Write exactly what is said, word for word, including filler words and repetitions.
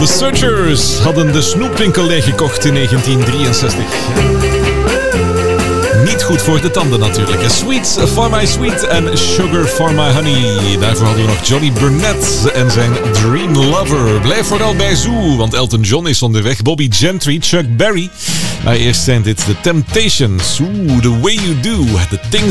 The Searchers hadden de snoepwinkel leeggekocht in negentien drieënzestig. Niet goed voor de tanden natuurlijk. Sweets for my sweet en Sugar for my honey. Daarvoor hadden we nog Johnny Burnett en zijn Dream Lover. Blijf vooral bij Zoo, want Elton John is onderweg. Bobby Gentry, Chuck Berry. Maar eerst zijn dit The Temptations. Ooh, The Way You Do, The Things